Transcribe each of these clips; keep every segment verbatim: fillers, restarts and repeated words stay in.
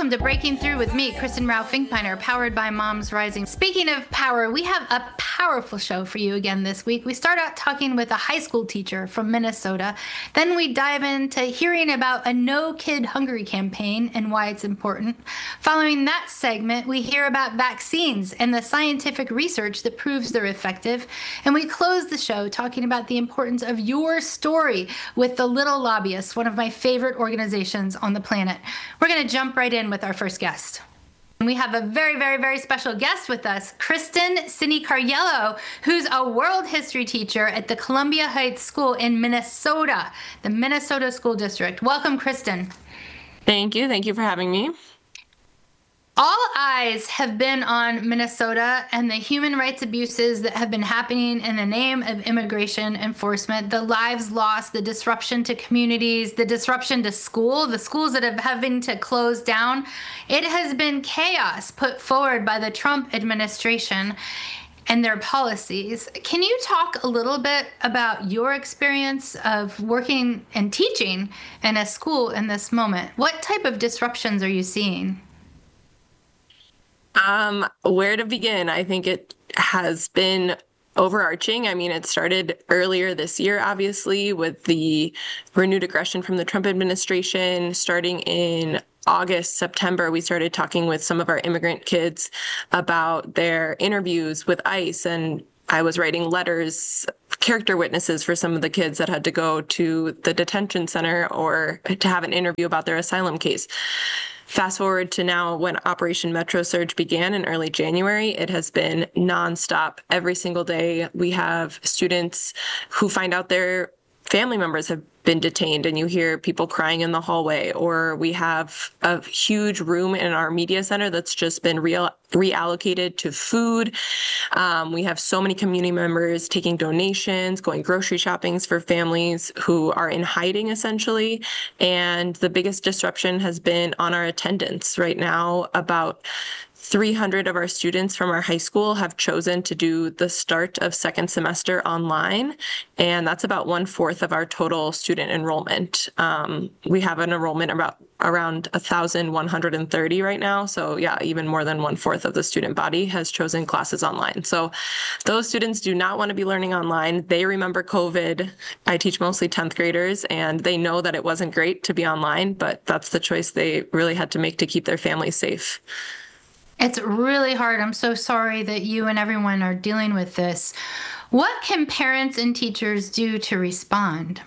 welcome to Breaking Through with me, Kristen Rao Finkbeiner, powered by Moms Rising. Speaking of power, we have a powerful show for you again this week. We start out talking with a high school teacher from Minnesota. Then we dive into hearing about a No Kid Hungry campaign and why it's important. Following that segment, we hear about vaccines and the scientific research that proves they're effective. And we close the show talking about the importance of your story with the Little Lobbyists, one of my favorite organizations on the planet. We're going to jump right in with our first guest. We have a very, very, very special guest with us, Kristen Cini-Cariello, who's a world history teacher at the Columbia Heights School in Minnesota, the Minnesota School District. Welcome, Kristen. Thank you. Thank you for having me. All eyes have been on Minnesota and the human rights abuses that have been happening in the name of immigration enforcement, the lives lost, the disruption to communities, the disruption to school, the schools that have having to close down. It has been chaos put forward by the Trump administration and their policies. Can you talk a little bit about your experience of working and teaching in a school in this moment? What type of disruptions are you seeing? Um, where to begin? I think it has been overarching. I mean, it started earlier this year, obviously, with the renewed aggression from the Trump administration. Starting in August, September, we started talking with some of our immigrant kids about their interviews with ICE, and I was writing letters, character witnesses for some of the kids that had to go to the detention center or to have an interview about their asylum case. Fast forward to now, when Operation Metro Surge began in early January, it has been nonstop. Every single day, we have students who find out their family members have been detained, and you hear people crying in the hallway, or we have a huge room in our media center that's just been real reallocated to food. Um, we have so many community members taking donations, going grocery shopping for families who are in hiding, essentially. And the biggest disruption has been on our attendance. Right now, about three hundred of our students from our high school have chosen to do the start of second semester online, and that's about one fourth of our total student enrollment. Um, we have an enrollment about around one thousand one hundred thirty right now, so yeah, even more than one fourth of the student body has chosen classes online. So those students do not want to be learning online. They remember COVID. I teach mostly tenth graders, and they know that it wasn't great to be online, but that's the choice they really had to make to keep their families safe. It's really hard. I'm so sorry that you and everyone are dealing with this. What can parents and teachers do to respond?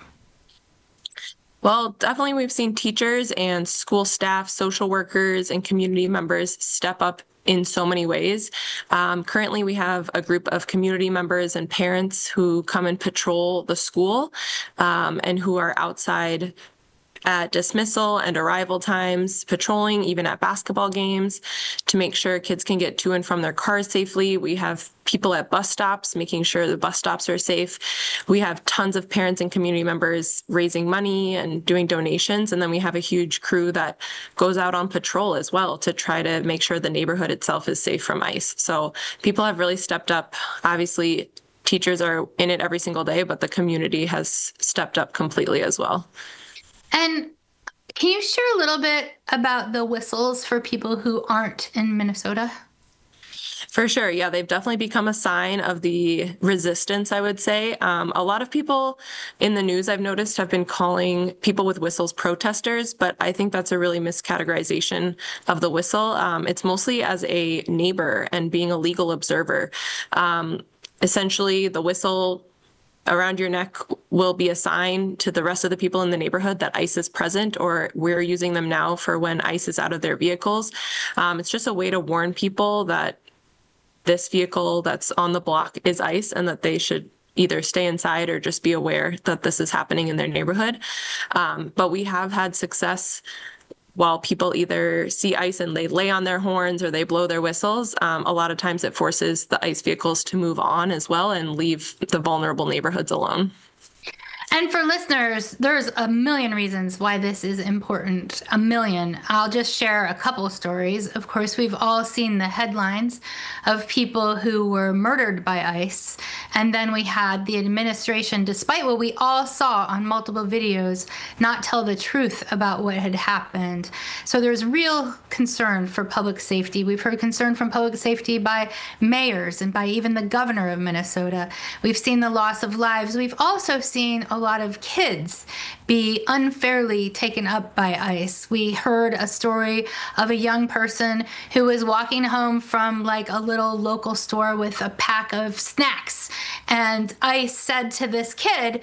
Well, definitely we've seen teachers and school staff, social workers, and community members step up in so many ways. Um, currently, we have a group of community members and parents who come and patrol the school um, and who are outside at dismissal and arrival times, patrolling even at basketball games to make sure kids can get to and from their cars safely. We have people at bus stops making sure the bus stops are safe. We have tons of parents and community members raising money and doing donations. And then we have a huge crew that goes out on patrol as well to try to make sure the neighborhood itself is safe from ICE. So people have really stepped up. Obviously, teachers are in it every single day, but the community has stepped up completely as well. And can you share a little bit about the whistles for people who aren't in Minnesota? For sure. Yeah, they've definitely become a sign of the resistance, I would say. Um, a lot of people in the news I've noticed have been calling people with whistles protesters, but I think that's a really miscategorization of the whistle. Um, it's mostly as a neighbor and being a legal observer. Um, essentially, the whistle around your neck will be a sign to the rest of the people in the neighborhood that ICE is present, or we're using them now for when ICE is out of their vehicles. Um, it's just a way to warn people that this vehicle that's on the block is ICE and that they should either stay inside or just be aware that this is happening in their neighborhood. Um, but we have had success while people either see ICE and they lay on their horns or they blow their whistles. Um, a lot of times it forces the ICE vehicles to move on as well and leave the vulnerable neighborhoods alone. And for listeners, there's a million reasons why this is important. A million. I'll just share a couple stories. Of course, we've all seen the headlines of people who were murdered by ICE. And then we had the administration, despite what we all saw on multiple videos, not tell the truth about what had happened. So there's real concern for public safety. We've heard concern from public safety by mayors and by even the governor of Minnesota. We've seen the loss of lives. We've also seen a lot of kids be unfairly taken up by ICE. We heard a story of a young person who was walking home from like a little local store with a pack of snacks. And ICE said to this kid,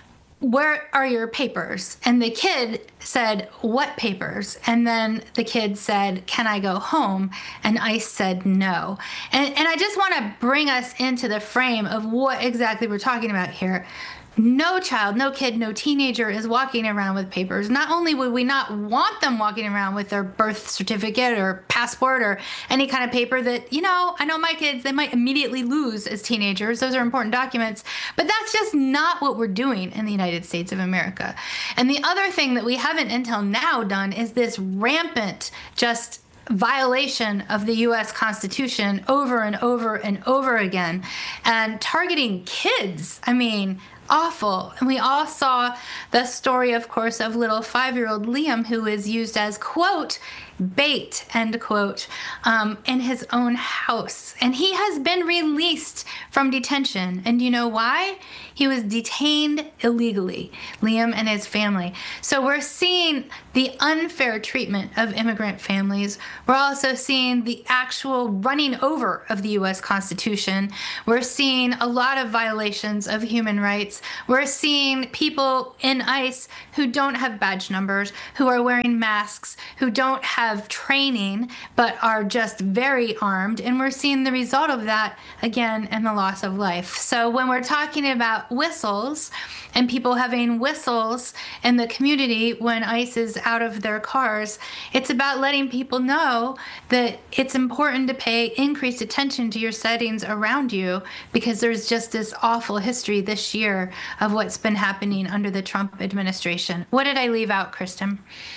"Where are your papers?" And the kid said, "What papers?" And then the kid said, "Can I go home?" And ICE said no. And, and I just want to bring us into the frame of what exactly we're talking about here. No child, no kid, no teenager is walking around with papers. Not only would we not want them walking around with their birth certificate or passport or any kind of paper that, you know, I know my kids, they might immediately lose as teenagers. Those are important documents. But that's just not what we're doing in the United States of America. And the other thing that we haven't until now done is this rampant just violation of the U S Constitution over and over and over again, and targeting kids. I mean, awful. And we all saw the story, of course, of little five-year-old Liam, who is used as, quote, bait, end quote, um, in his own house. And he has been released from detention. And you know why? He was detained illegally, Liam and his family. So we're seeing the unfair treatment of immigrant families. We're also seeing the actual running over of the U S Constitution. We're seeing a lot of violations of human rights. We're seeing people in ICE who don't have badge numbers, who are wearing masks, who don't have training, but are just very armed. And we're seeing the result of that, again, in the loss of life. So when we're talking about whistles and people having whistles in the community when ICE is out of their cars, it's about letting people know that it's important to pay increased attention to your settings around you, because there's just this awful history this year of what's been happening under the Trump administration. What did I leave out, Kristen?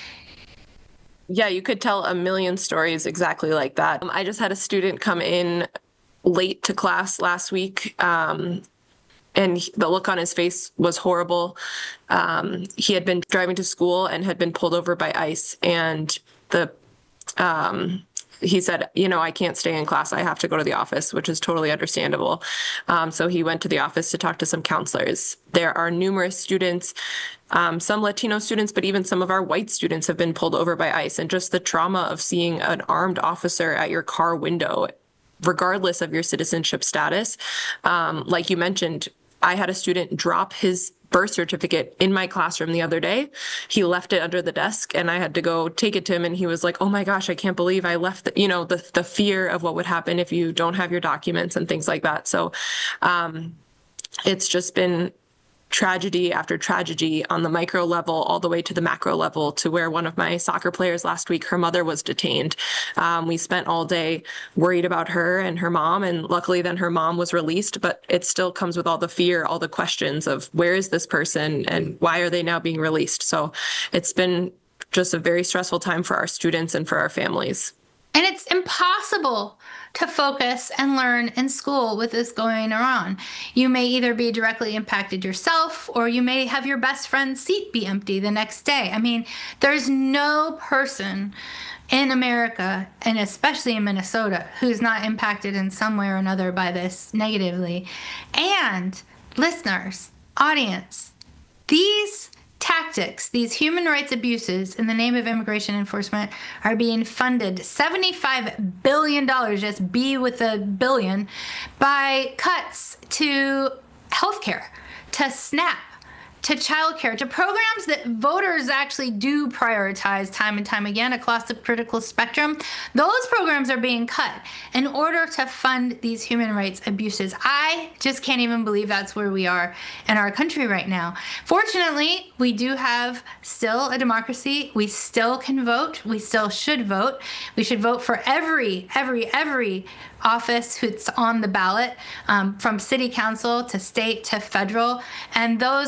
Yeah, you could tell a million stories exactly like that. I just had a student come in late to class last week, um, and he, the look on his face was horrible. Um, he had been driving to school and had been pulled over by ICE, and the um, he said, you know, I can't stay in class. I have to go to the office, which is totally understandable. Um, so he went to the office to talk to some counselors. There are numerous students, um, some Latino students, but even some of our white students have been pulled over by ICE. And just the trauma of seeing an armed officer at your car window, regardless of your citizenship status. Um, like you mentioned, I had a student drop his birth certificate in my classroom the other day. He left it under the desk and I had to go take it to him. And he was like, "Oh my gosh, I can't believe I left the, you know, the, the fear of what would happen if you don't have your documents and things like that." So um, it's just been tragedy after tragedy on the micro level, all the way to the macro level, to where one of my soccer players last week, her mother was detained. Um, we spent all day worried about her and her mom, and luckily then her mom was released, but it still comes with all the fear, all the questions of where is this person and why are they now being released? So it's been just a very stressful time for our students and for our families. And it's impossible to focus and learn in school with this going on. You may either be directly impacted yourself, or you may have your best friend's seat be empty the next day. I mean, there's no person in America, and especially in Minnesota, who's not impacted in some way or another by this negatively. And listeners, audience, these tactics, these human rights abuses in the name of immigration enforcement are being funded seventy-five billion dollars, just B with a billion, by cuts to healthcare, to SNAP, to childcare, to programs that voters actually do prioritize time and time again across the political spectrum. Those programs are being cut in order to fund these human rights abuses. I just can't even believe that's where we are in our country right now. Fortunately, we do have still a democracy. We still can vote. We still should vote. We should vote for every, every, every office who's on the ballot, um, from city council to state to federal. And those elections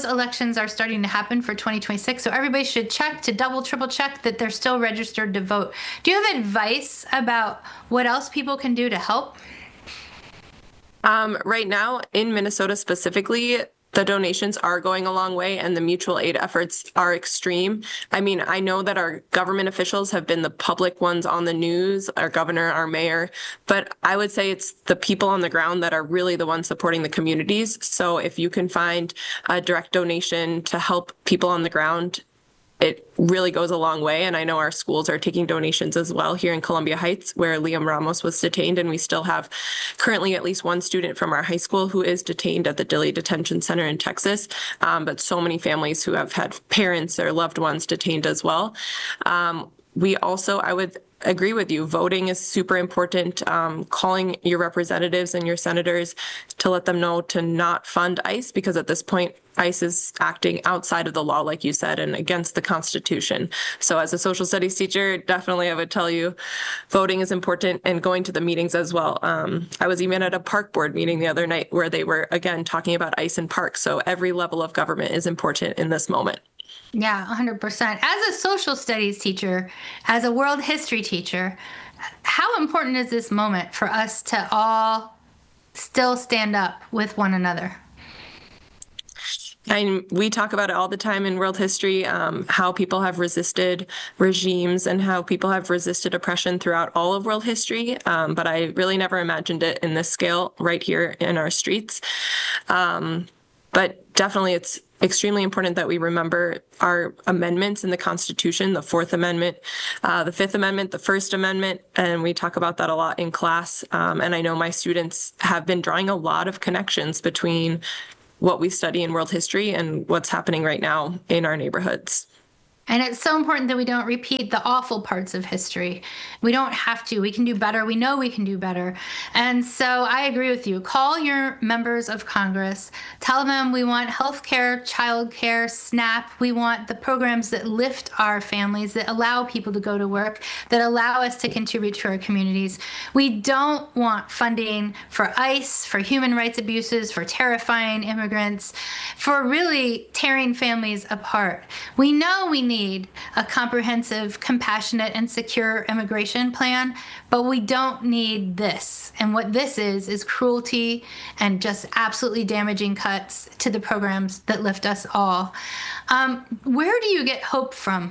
elections are starting to happen for twenty twenty-six, so everybody should check to double, triple check that they're still registered to vote. Do you have advice about what else people can do to help? Um, right now, in Minnesota specifically, the donations are going a long way and the mutual aid efforts are extreme. I mean, I know that our government officials have been the public ones on the news, our governor, our mayor, but I would say it's the people on the ground that are really the ones supporting the communities. So if you can find a direct donation to help people on the ground, it really goes a long way. And I know our schools are taking donations as well here in Columbia Heights, where Liam Ramos was detained. And we still have currently at least one student from our high school who is detained at the Dilley Detention Center in Texas. Um, but so many families who have had parents or loved ones detained as well. Um, we also, I would agree with you, voting is super important. Um, calling your representatives and your senators to let them know to not fund ICE, because at this point, ICE is acting outside of the law, like you said, and against the Constitution. So as a social studies teacher, definitely I would tell you voting is important and going to the meetings as well. Um, I was even at a park board meeting the other night where they were, again, talking about ICE in parks. So every level of government is important in this moment. Yeah, one hundred percent. As a social studies teacher, as a world history teacher, how important is this moment for us to all still stand up with one another? And we talk about it all the time in world history, um, how people have resisted regimes and how people have resisted oppression throughout all of world history. Um, but I really never imagined it in this scale right here in our streets. Um, but definitely it's extremely important that we remember our amendments in the Constitution, the Fourth Amendment, uh, the Fifth Amendment, the First Amendment, and we talk about that a lot in class. Um, and I know my students have been drawing a lot of connections between what we study in world history and what's happening right now in our neighborhoods. And it's so important that we don't repeat the awful parts of history. We don't have to. We can do better. We know we can do better. And so I agree with you. Call your members of Congress. Tell them we want health care, child care, SNAP. We want the programs that lift our families, that allow people to go to work, that allow us to contribute to our communities. We don't want funding for ICE, for human rights abuses, for terrifying immigrants, for really tearing families apart. We know we need need a comprehensive, compassionate, and secure immigration plan, but we don't need this. And what this is, is cruelty and just absolutely damaging cuts to the programs that lift us all. Um, where do you get hope from?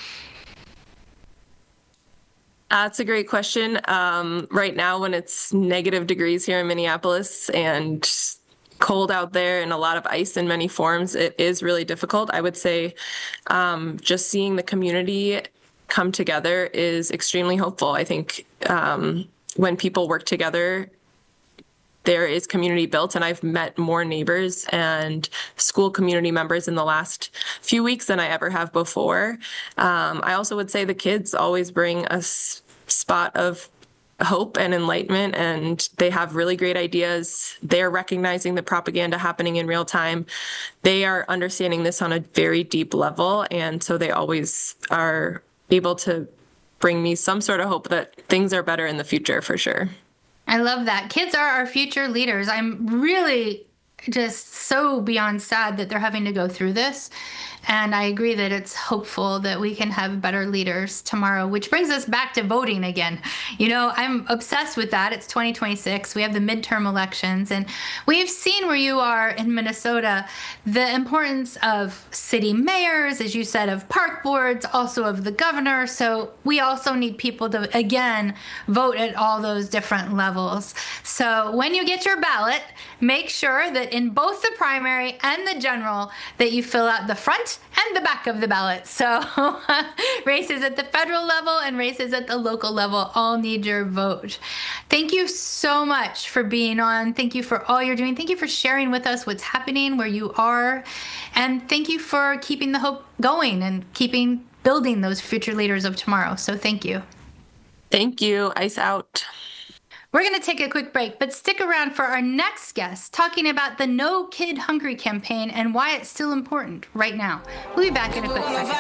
That's a great question. Um, right now, when it's negative degrees here in Minneapolis and cold out there and a lot of ice in many forms, it is really difficult. I would say um, just seeing the community come together is extremely hopeful. I think um, when people work together, there is community built, and I've met more neighbors and school community members in the last few weeks than I ever have before. Um, I also would say the kids always bring a s- spot of hope and enlightenment, and they have really great ideas. They're recognizing the propaganda happening in real time. They are understanding this on a very deep level, and so they always are able to bring me some sort of hope that things are better in the future for sure. I love that. Kids are our future leaders. I'm really just so beyond sad that they're having to go through this. And I agree that it's hopeful that we can have better leaders tomorrow, which brings us back to voting again. You know, I'm obsessed with that. It's twenty twenty-six. We have the midterm elections, and we've seen where you are in Minnesota, the importance of city mayors, as you said, of park boards, also of the governor. So we also need people to, again, vote at all those different levels. So when you get your ballot, make sure that in both the primary and the general that you fill out the front and the back of the ballot. So races at the federal level and races at the local level all need your vote. Thank you so much for being on. Thank you for all you're doing. Thank you for sharing with us what's happening where you are. And thank you for keeping the hope going and keeping building those future leaders of tomorrow. So thank you. Thank you. Ice out. We're going to take a quick break, but stick around for our next guest talking about the No Kid Hungry campaign and why it's still important right now. We'll be back in a quick second.